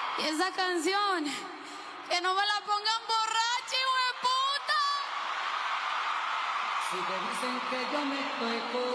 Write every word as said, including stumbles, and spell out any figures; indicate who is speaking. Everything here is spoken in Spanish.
Speaker 1: Y esa canción, que no me la pongan borracha, hijo de puta.
Speaker 2: Si te dicen que yo me estoy